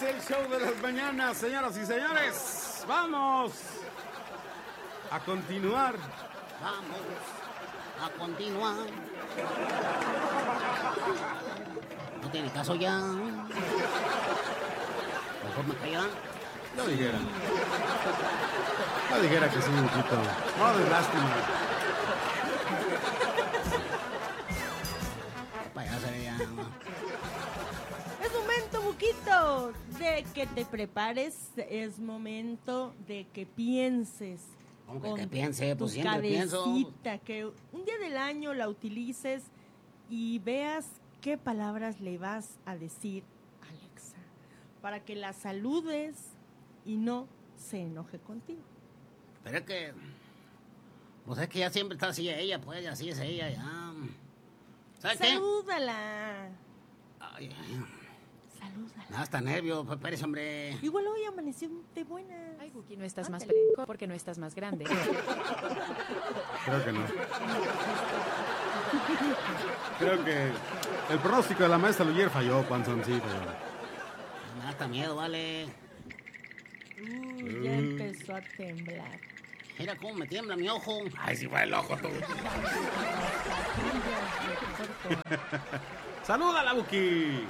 el show de las mañanas, señoras y señores. Vamos a continuar. Vamos a continuar. No tiene caso ya. Mejor me callarán. Yo dijera que sí, un poquito. No, de lástima. Payasa ya. Es momento, Buquito, de que te prepares. Es momento de que pienses. ¿Cómo que piense? Pues tu siempre pienso. cabecita, que un día del año la utilices y veas qué palabras le vas a decir a Alexa para que la saludes y no se enoje contigo. Pero es que... Pues es que ya siempre está así ella, pues, así es ella, ya. ¿Sabes qué? Salúdala. Ay, Salúdala. no, hasta nervio, pues, espérese, hombre. Igual hoy amaneció de buenas. Ay, Buki, no estás más Ándale. fresco porque no estás más grande. Creo que no. Creo que el pronóstico de la maestra Luyer falló, Panzoncito. Me da hasta miedo, vale. Ya empezó a temblar. Mira cómo me tiembla mi ojo. Ay, si fue el ojo tú. ¡Salúdala, Buki!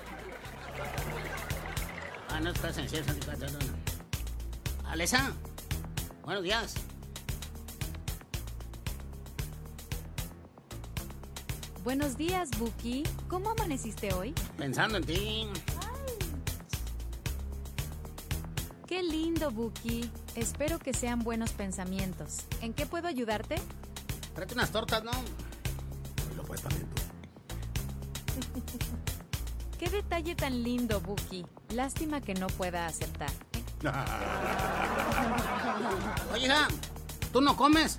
Ah, no estás en serio. Alesa, buenos días. Buenos días, Buki. ¿Cómo amaneciste hoy? Pensando en ti. Qué lindo, Buki. Espero que sean buenos pensamientos. ¿En qué puedo ayudarte? Tráete unas tortas, ¿no? Lo pues también tú. Qué detalle tan lindo, Buki. Lástima que no pueda aceptar. Oye, hija, ¿tú no comes?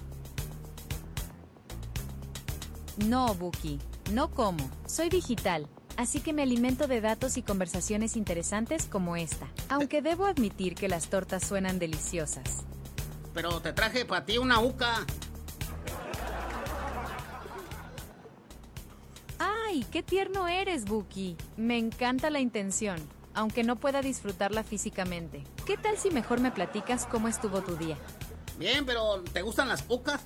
No, Buki. No como. Soy digital. Así que me alimento de datos y conversaciones interesantes como esta. Aunque debo admitir que las tortas suenan deliciosas. Pero te traje para ti una uca. ¡Ay, qué tierno eres, Buki! Me encanta la intención, aunque no pueda disfrutarla físicamente. ¿Qué tal si mejor me platicas cómo estuvo tu día? Bien, pero ¿te gustan las ucas?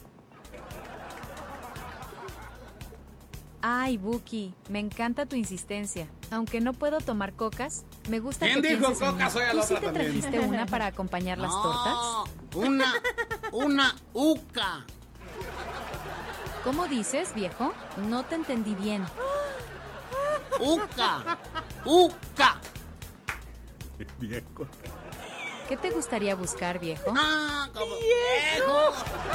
Ay, Buki, me encanta tu insistencia. Aunque no puedo tomar cocas, me gusta ¿Quién que dijo pienses en coca? mí. Soy a ¿Tú la sí otra te también. trajiste una para acompañar las tortas? Una uca. ¿Cómo dices, viejo? No te entendí bien. Uca. Viejo. ¿Qué te gustaría buscar, viejo? Ah, como viejo.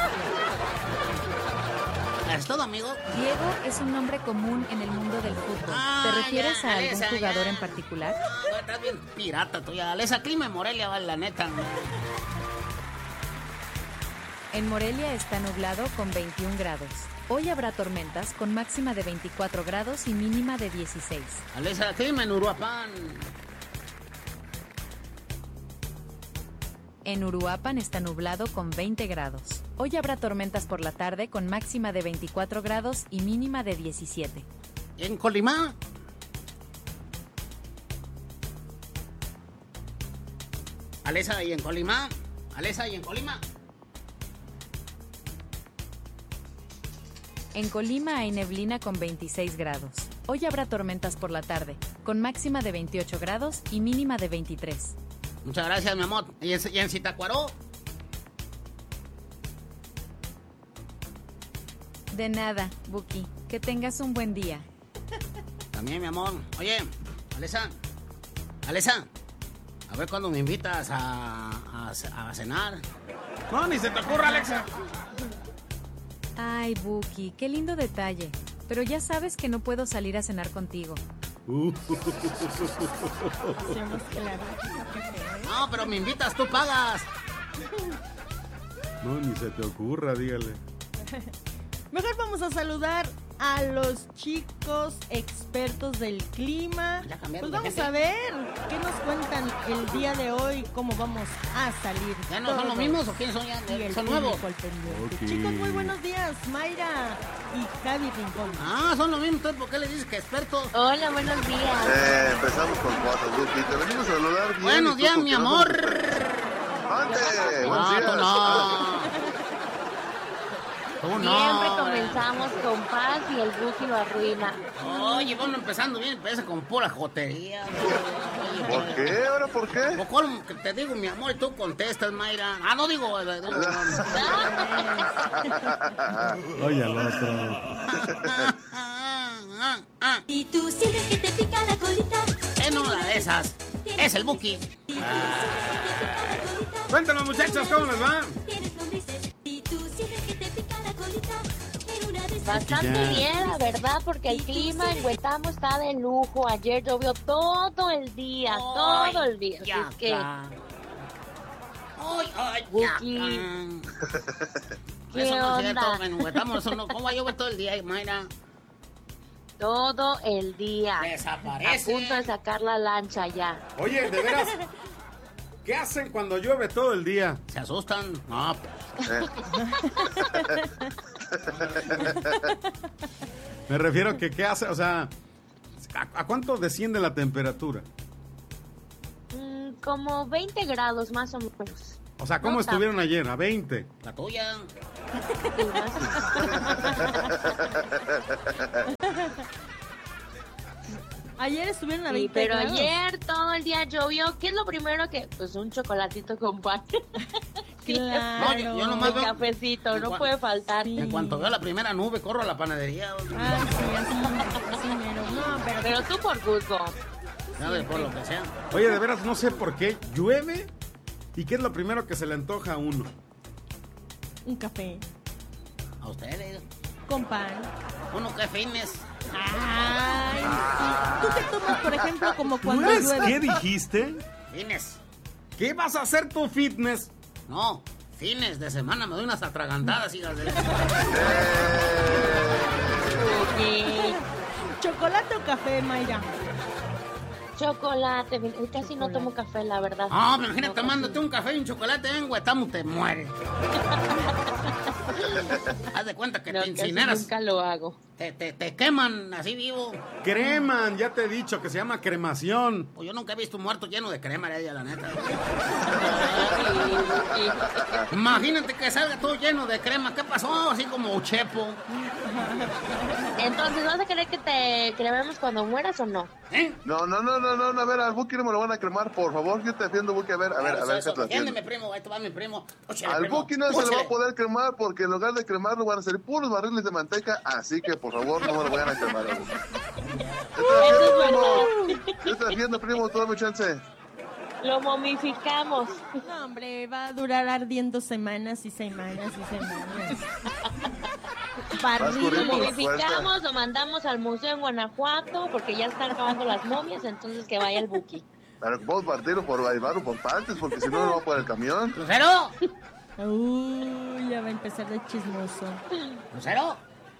¿Es todo, amigo? Diego es un nombre común en el mundo del fútbol. Ah, ¿Te refieres ya, a algún Alesa, jugador ya. en particular? No, estás bien pirata tú ya. Alesa, clima en Morelia, vale, la neta. En Morelia está nublado con 21 grados. Hoy habrá tormentas con máxima de 24 grados y mínima de 16. Alesa, clima en Uruapan. En Uruapan está nublado con 20 grados. Hoy habrá tormentas por la tarde con máxima de 24 grados y mínima de 17. En Colima. Alesa, ¿y en Colima? Alesa, ¿y en Colima? En Colima hay neblina con 26 grados. Hoy habrá tormentas por la tarde, con máxima de 28 grados y mínima de 23. Muchas gracias, mi amor. ¿Y en Zitácuaro? De nada, Buki. Que tengas un buen día. También, mi amor. Oye, Alesa. A ver cuándo me invitas a cenar. No, ni se te ocurra, Alexa. Ay, Buki, qué lindo detalle. Pero ya sabes que no puedo salir a cenar contigo. Hacemos claro. No, pero me invitas, tú pagas. No, ni se te ocurra, dígale. Mejor vamos a saludar a los chicos expertos del clima. Ya cambiaron Pues de vamos gente. a ver qué nos cuentan el día de hoy, cómo vamos a salir. ¿Ya no son los todos. mismos o quiénes son ya? Y el ¿Son nuevos? público al pendiente. Ok. Chicos, muy buenos días, Mayra y Javi Rincón. Ah, son los mismos. Entonces, ¿por qué le dices que expertos? Hola, buenos días. Empezamos con cosas, Buki. Te venimos a saludar bien. Buenos y tú, días, porque mi no amor. ¡Ande! ¡Buenos No, días! tú no. Tú no. Siempre comenzamos con paz y el Buki lo arruina. Oye, vamos empezando bien, empieza con pura jotería. Oye, ¿Por qué? ¿Ahora por qué? ¿Por cuál que te digo, mi amor, y tú contestas, Mayra? Ah, no digo. Oye, al otro. Y tú sientes que te pica la colita. En una de esas. Es el Buki. Cuéntanos, muchachos, ¿cómo les va? Tienes lombrices. Y tú sientes que te pica la colita. En una de esas. Bastante Ya. bien, la verdad, porque el clima en Huetamo está de lujo. Ayer llovió todo el día, todo el día. Así es que, Ay, ay, Buki. ¿Qué Eso no es cierto, onda? en Huetamo, eso no. ¿Cómo va a llover todo el día, Mayra? todo el día. Desaparece. A punto de sacar la lancha ya. Oye, de veras, ¿qué hacen cuando llueve todo el día? ¿Se asustan? No, Me refiero a que qué hace, o sea, ¿a cuánto desciende la temperatura? Como 20 grados más o menos. O sea, ¿cómo No estuvieron ayer? ¿A 20? la tuya. Sí, más- Ayer estuvieron a Sí, 20 pero grados. ayer todo el día llovió. ¿Qué es lo primero que...? Pues un chocolatito con pan. Claro. No, yo nomás El veo- cafecito, no Igual- puede faltar. Sí. En cuanto veo la primera nube, corro a la panadería. Ah, sí, así mero. No, pero Pero tú por gusto. ¿Sabes? Por lo que sea. Oye, de veras, no sé por qué llueve y qué es lo primero que se le antoja a uno. un café A ustedes. con pan. Uno que fines. Ay, sí. ¿Tú qué tomas, por ejemplo, como cuando ¿Pues llueve? qué dijiste? Fines. ¿Qué vas a hacer tu fitness? No, fines de semana me doy unas atragantadas, hijas de... ¿Chocolate o café, Mayra? Chocolate. Casi no tomo café, la verdad. No, pero imagínate No, tomándote un café y un chocolate en Huetamo, te mueres. Haz de cuenta que no, te casi incineras. nunca lo hago. Te queman así vivo. Creman, ya te he dicho que se llama cremación. Pues yo nunca he visto un muerto lleno de crema, ella, la neta. Imagínate que salga todo lleno de crema. ¿Qué pasó? Así como chepo. Entonces, ¿vas a querer que te crememos cuando mueras o no? ¿Eh? No, a ver, al Buki no me lo van a cremar, por favor, yo te defiendo, Buki, a ver, Eso, ¿qué te atiendo? defiéndeme, primo. Ahí te va mi primo. Óchale, Al primo. Buki no se le va Óchale. a poder cremar porque en lugar de cremarlo van a ser puros barriles de manteca, así que por favor no me lo vayan a cremar. Eso es verdad. Yo te defiendo, primo, tú dame chance. Lo momificamos. No, hombre, va a durar ardiendo semanas y semanas y semanas. Lo corriendo. Barriles. momificamos, lo mandamos al museo en Guanajuato porque ya están acabando las momias, entonces que vaya el Buki. Pero que podemos partirlo por llevarlo por partes, porque si no, no va por el camión. ¡Lucero! Uy, ya va a empezar de chismoso. ¿Lucero?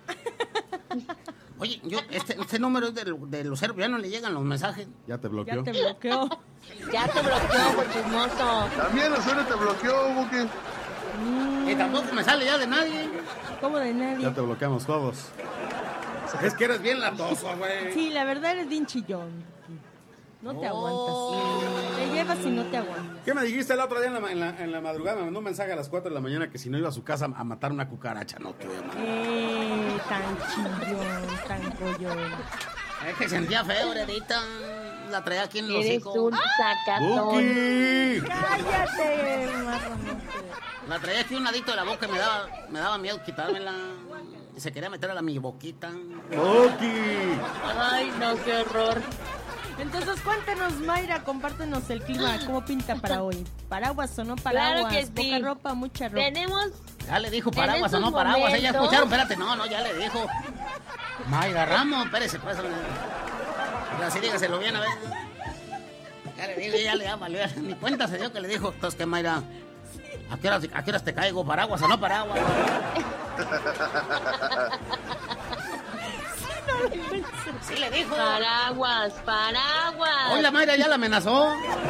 Oye, yo, este número es de Lucero, ya no le llegan los mensajes. Ya te Ya bloqueó. te bloqueó. Ya te bloqueó por chismoso. También el suelo te bloqueó, Buki. Y tampoco me sale ya de nadie. ¿Cómo de nadie? Ya te bloqueamos todos. Es que eres bien latoso, güey. Sí, la verdad eres bien chillón. No te aguantas. Te llevas y no te aguantas. ¿Qué me dijiste el otro día en la madrugada? Me mandó un mensaje a las 4 de la mañana que si no iba a su casa a matar una cucaracha. No te voy a matar. Tan chillón, tan collón. Es que sentía feo, heredita. La traía aquí en los Eres hocicos. un sacatón. ¡Buki! Cállate, marranote. La traía aquí un ladito de la boca y me daba miedo quitármela. Y se quería meter a mi boquita. ¡Buki! Ay, no, qué horror. Entonces cuéntanos, Mayra, compártenos el clima, cómo pinta para hoy. ¿Paraguas o no paraguas? Claro que sí. Poca ropa, mucha ropa. Tenemos Ya le dijo En paraguas o estos no paraguas. Ya momentos- escucharon, espérate. No, ya le dijo. Mayra Ramos, espérese, pues. Así dígaselo bien, a ver. Ya le digo, ya le valió. Ni cuenta se dio que le dijo. Entonces, que Mayra, ¿a qué horas te caigo? ¿Paraguas o no paraguas? Sí le dijo. Paraguas, paraguas. Hoy la Mayra ya la amenazó.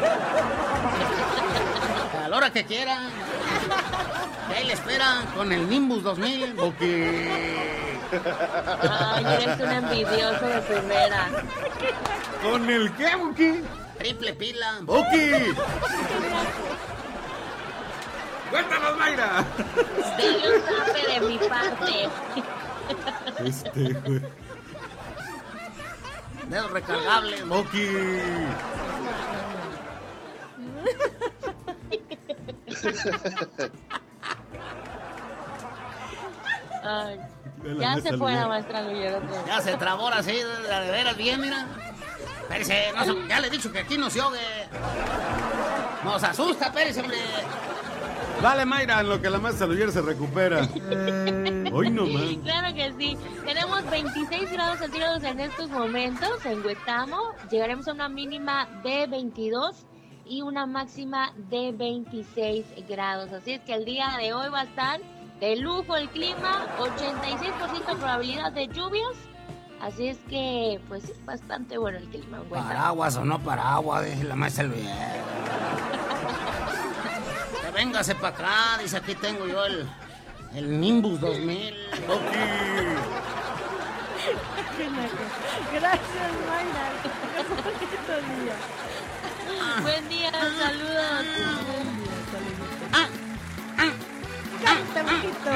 A la hora que quiera. Y ahí le esperan con el Nimbus 2000. Buki. Ay, eres un envidioso de primera. ¿Con el qué, Buki? Triple pila. ¡Buki! ¡Cuéntanos, Mayra! Dile un zape de mi parte. Güey. Dedos recargables. ¡Buki! Ay, ya se fue la maestra Guillero. Ya se trabó ahora sí, de veras bien, mira. Espérese, ya le he dicho que aquí no se ahogue. Nos asusta, espérese, hombre. Dale, Mayra, en lo que la maestra Luyer se recupera. Hoy no más. Claro que sí. Tenemos 26 grados centígrados en estos momentos en Huetamo. Llegaremos a una mínima de 22 y una máxima de 26 grados. Así es que el día de hoy va a estar de lujo el clima, 86% probabilidad de lluvias. Así es que, pues, es bastante bueno el clima en Huetamo. Paraguas o no paraguas, dice la maestra Luis. Véngase para acá, dice, aquí tengo yo el Nimbus 2000. Qué naco. Gracias, Mayra. Bonito día. Buen día, saludos. Buen día, saludos. Canta, bonito.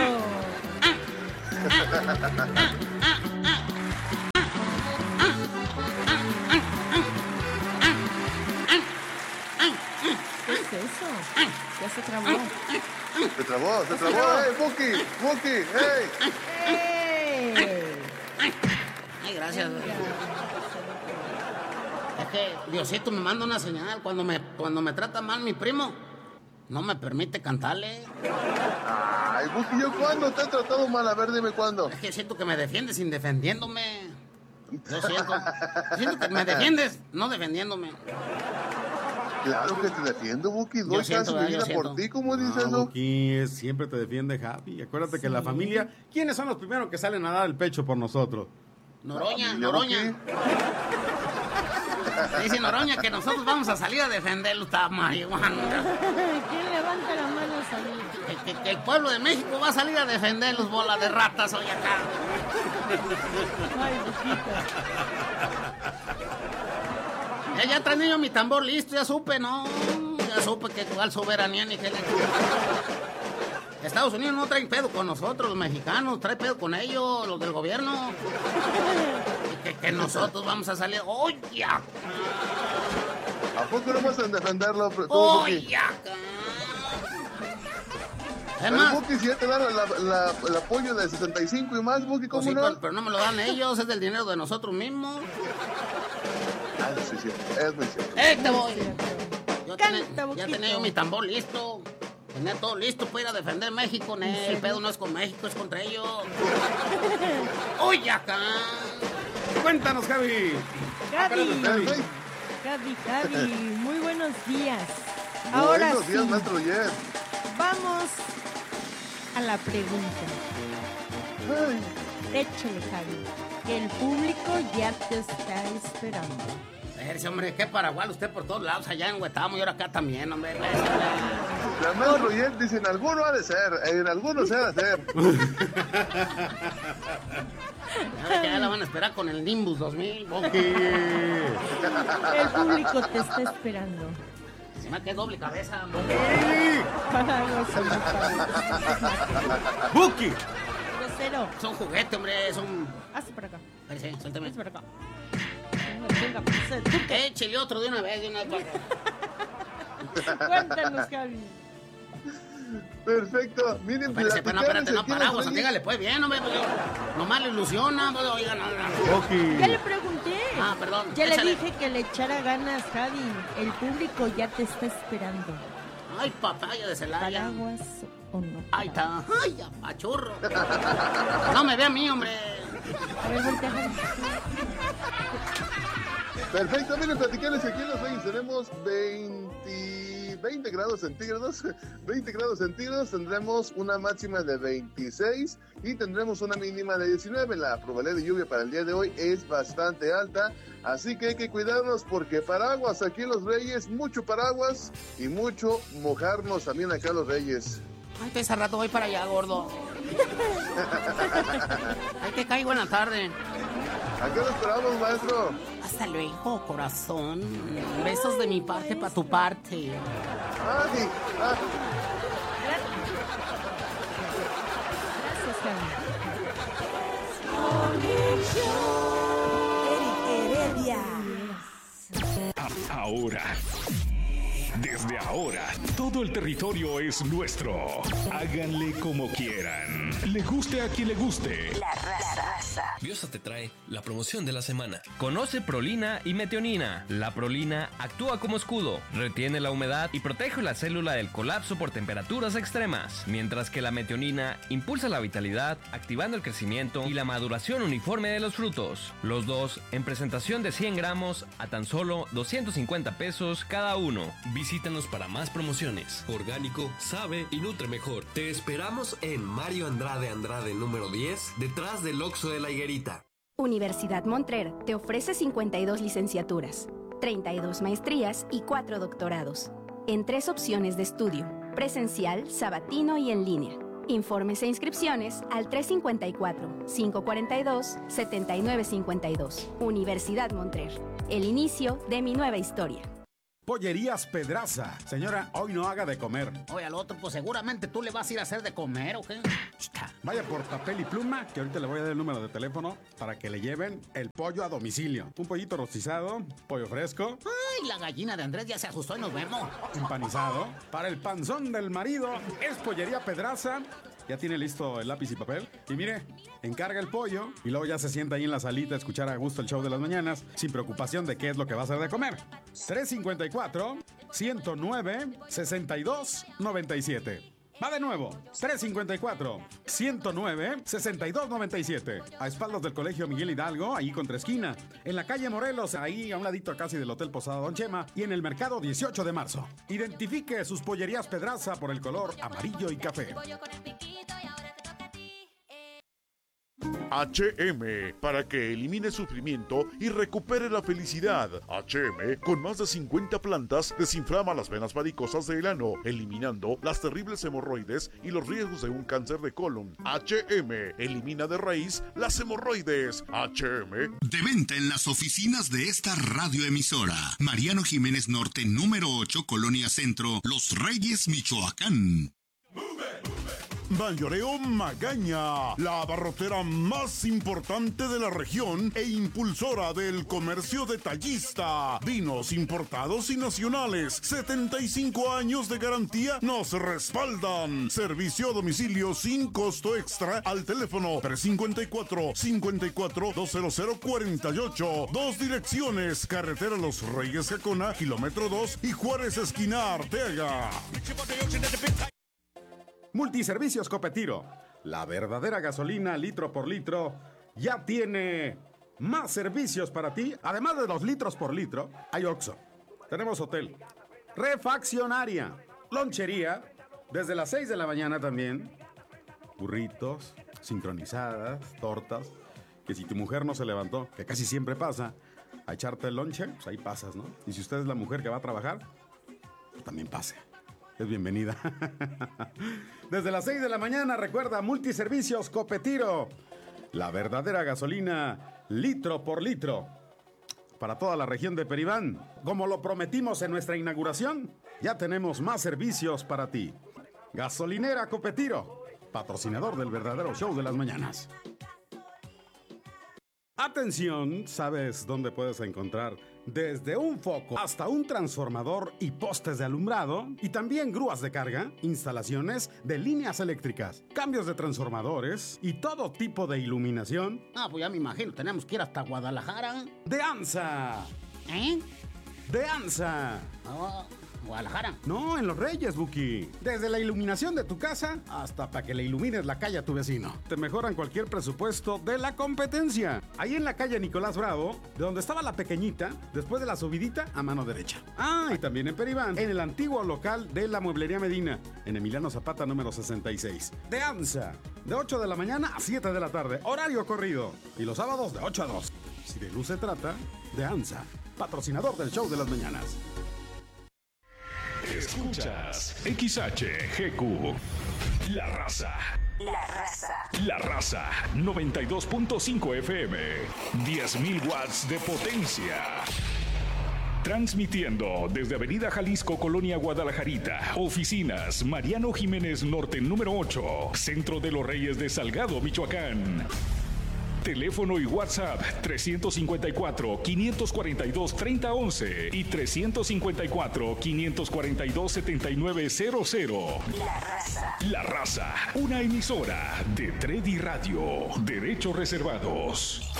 ¿Qué es eso? Ya se trabó. Se trabó. ¡Hey, Buki! ¡Hey! ¡Ey! Ay, gracias. Es que Diosito me manda una señal. Cuando me trata mal mi primo, no me permite cantarle. Ay, Buki, ¿yo cuándo te he tratado mal? A ver, dime cuándo. Es que siento que me defiendes sin defendiéndome. Yo siento que me defiendes, no defendiéndome. Claro que te defiendo, Buki. Doy siento, casi mi yo vida siento. por ti, ¿cómo dices eso? Buki siempre te defiende, Javi. Acuérdate que la familia, ¿quiénes son los primeros que salen a dar el pecho por nosotros? Noroña. Buki. Dice Noroña que nosotros vamos a salir a defenderlo, está marihuana. ¿Quién levanta la mano a salir? Que el pueblo de México va a salir a defender los bolas de ratas hoy acá. Ay, Buquita. Ya trae niño mi tambor listo, ya supe, ¿no? Ya supe que igual soberanía ni que le... Estados Unidos no trae pedo con nosotros, los mexicanos, trae pedo con ellos, los del gobierno. Que nosotros vamos a salir... ¡Oye! ¿A poco no vas a defenderlo, tú, Buki? ¡Oye! Es Pero, más... Buki, si ya te dan el apoyo de 65 y más, Buki, ¿cómo Pues sí, no? pero no me lo dan ellos, es del dinero de nosotros mismos. Ah, sí, sí, es muy cierto. Te voy! Canta, Ya Buquito. tenía yo mi tambor listo. Tenía todo listo para ir a defender México. El pedo no es con México, es contra ellos. ¡Oye, acá! Cuéntanos, Javi. Gaby, Hey, Gaby, muy buenos días. Ahora buenos sí, días, maestro Yer. vamos a la pregunta. Ay, Échale, Javi, que el público ya te está esperando. Ese hombre, qué paraguay usted por todos lados, allá en Huetamo y ahora acá también, hombre. la maestro Yer dice, en alguno ha de ser, en alguno se ha de hacer. Ya la van a esperar con el Nimbus 2000. Buki. El público te está esperando. Se me quedó doble cabeza. Paraguas o no paraguas. Buki. Grosero. Son juguete, hombre, son... Hazte para acá. Espérese, suéltame. Hazte para acá. Venga, pues, tú qué. Échale otro de una vez, Cuéntanos, Javi. Perfecto. Miren, Espérate, no, espérate, no, aquí en paraguas, las leyes. dígale pues bien, hombre, pues, nomás le ilusiona, pues, oiga, no. Buki. Ya le pregunté. Ah, perdón, Ya le échale. dije que le echara ganas, Javi. El público ya te está esperando. Ay, papaya de Celaya. Paraguas o no. Ahí está, ay, apachurro. No me ve a mí, hombre. A ver, voltea, Javi. Perfecto, miren, platicarles que aquí en Las Vegas tenemos 23 20 grados centígrados. 20 grados centígrados, tendremos una máxima de 26 y tendremos una mínima de 19. La probabilidad de lluvia para el día de hoy es bastante alta, así que hay que cuidarnos porque paraguas aquí en Los Reyes, mucho paraguas y mucho mojarnos también acá en Los Reyes. Ay, te rato voy para allá, gordo. Ahí te caigo en la tarde. ¿A qué lo esperamos, maestro? Hasta luego, corazón. Besos de mi parte para tu parte. Ay, Gracias, Javi. Eric Heredia. Ahora. Desde ahora, todo el territorio es nuestro. Háganle como quieran. Le guste a quien le guste. La raza. Biosa te trae la promoción de la semana. Conoce Prolina y Metionina. La Prolina actúa como escudo, retiene la humedad y protege la célula del colapso por temperaturas extremas, mientras que la Metionina impulsa la vitalidad, activando el crecimiento y la maduración uniforme de los frutos. Los dos en presentación de 100 gramos a tan solo 250 pesos cada uno. Visítanos para más promociones. Orgánico, sabe y nutre mejor. Te esperamos en Mario Andrade número 10, detrás del Oxxo de la Higuerita. Universidad Montrer te ofrece 52 licenciaturas, 32 maestrías y 4 doctorados, en 3 opciones de estudio, presencial, sabatino y en línea. Informes e inscripciones al 354-542-7952. Universidad Montrer, el inicio de mi nueva historia. Pollerías Pedraza. Señora, hoy no haga de comer. Oye, al otro, pues seguramente tú le vas a ir a hacer de comer, ¿o qué? Vaya por papel y pluma, que ahorita le voy a dar el número de teléfono para que le lleven el pollo a domicilio. Un pollito rostizado, pollo fresco. Ay, la gallina de Andrés ya se asustó y nos vemos. Empanizado. Para el panzón del marido, es Pollería Pedraza. Ya tiene listo el lápiz y papel. Y mire, encarga el pollo y luego ya se sienta ahí en la salita a escuchar a gusto el show de las mañanas, sin preocupación de qué es lo que va a hacer de comer. 354-109-6297. Va de nuevo, 354-109-6297. A espaldas del Colegio Miguel Hidalgo, ahí contra esquina. En la calle Morelos, ahí a un ladito casi del Hotel Posada Don Chema. Y en el mercado 18 de marzo. Identifique sus pollerías Pedraza por el color amarillo y café. HM, para que elimine sufrimiento y recupere la felicidad. HM, con más de 50 plantas, desinflama las venas varicosas del ano, eliminando las terribles hemorroides y los riesgos de un cáncer de colon. HM, elimina de raíz las hemorroides. HM. De venta en las oficinas de esta radioemisora. Mariano Jiménez Norte, número 8, Colonia Centro, Los Reyes, Michoacán. Mayoreo Magaña, la abarrotera más importante de la región e impulsora del comercio detallista. Vinos importados y nacionales, 75 años de garantía nos respaldan. Servicio a domicilio sin costo extra al teléfono 354-54-20048. 2 direcciones, carretera Los Reyes Jacona, kilómetro 2 y Juárez esquina Arteaga. Multiservicios Copetiro, la verdadera gasolina litro por litro, ya tiene más servicios para ti. Además de 2 litros por litro, hay Oxxo, tenemos hotel, refaccionaria, lonchería, desde las 6 de la mañana también, burritos, sincronizadas, tortas, que si tu mujer no se levantó, que casi siempre pasa, a echarte el lonche, pues ahí pasas, ¿no? Y si usted es la mujer que va a trabajar, pues también pase. Es bienvenida. Desde las 6 de la mañana, recuerda, Multiservicios Copetiro. La verdadera gasolina, litro por litro. Para toda la región de Peribán. Como lo prometimos en nuestra inauguración, ya tenemos más servicios para ti. Gasolinera Copetiro, patrocinador del verdadero show de las mañanas. Atención, ¿sabes dónde puedes encontrar desde un foco hasta un transformador y postes de alumbrado? Y también grúas de carga, instalaciones de líneas eléctricas, cambios de transformadores y todo tipo de iluminación. Ah, pues ya me imagino, tenemos que ir hasta Guadalajara. ¡De ANSA! ¿Eh? ¡De ANSA! Oh. Guadalajara. No, en Los Reyes, Buki. Desde la iluminación de tu casa hasta para que le ilumines la calle a tu vecino. Te mejoran cualquier presupuesto de la competencia. Ahí en la calle Nicolás Bravo, de donde estaba la pequeñita, después de la subidita a mano derecha. Ah, y también en Peribán, en el antiguo local de la Mueblería Medina, en Emiliano Zapata número 66. De ANSA, de 8 de la mañana a 7 de la tarde, horario corrido. Y los sábados de 8 a 2. Si de luz se trata, de ANSA, patrocinador del show de las mañanas. Escuchas XHGQ, La Raza. La Raza. La Raza, 92.5 FM, 10.000 watts de potencia. Transmitiendo desde Avenida Jalisco, Colonia Guadalajarita. Oficinas Mariano Jiménez Norte número 8, Centro de los Reyes de Salgado, Michoacán. Teléfono y WhatsApp 354-542-3011 y 354-542-7900. La Raza. La Raza, una emisora de Tredi Radio. Derechos reservados.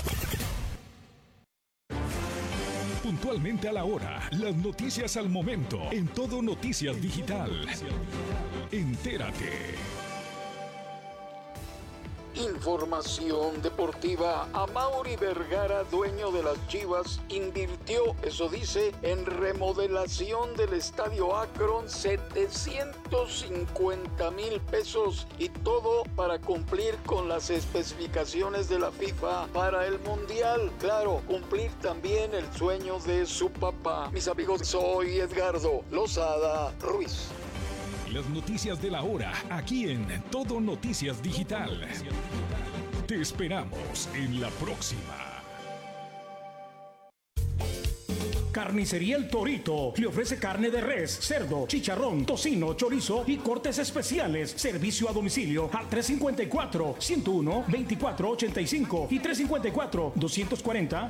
Puntualmente a la hora, las noticias al momento, en Todo Noticias Digital. Entérate. Información deportiva. Amaury Vergara, dueño de las Chivas, invirtió, eso dice, en remodelación del Estadio Akron 750,000 pesos y todo para cumplir con las especificaciones de la FIFA para el Mundial. Claro, cumplir también el sueño de su papá. Mis amigos, soy Edgardo Lozada Ruiz. Las noticias de la hora, aquí en Todo Noticias Digital. Te esperamos en la próxima. Carnicería El Torito le ofrece carne de res, cerdo, chicharrón, tocino, chorizo y cortes especiales. Servicio a domicilio al 354-101-2485 y 354-240